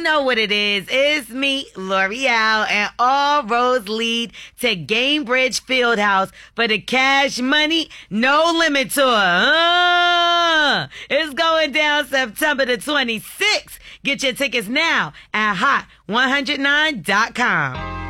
know what it is. It's me, L'Oreal, and all roads lead to Gamebridge Fieldhouse for the Cash Money No Limit Tour. It's going down September the 26th. Get your tickets now at hot109.com.